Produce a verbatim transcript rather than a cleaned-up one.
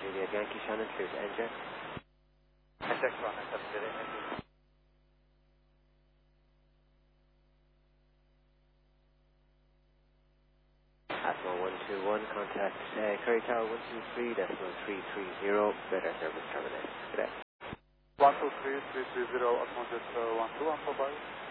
Juliet Yankee Shannon, clear to N J. N J one nine seven zero, Atmo one two one, contact uh, Curry Tower one two three, decimal three three zero, radar service terminated. Good day. one two three three three zero, Atmo Jet uh, one two one, bye-bye.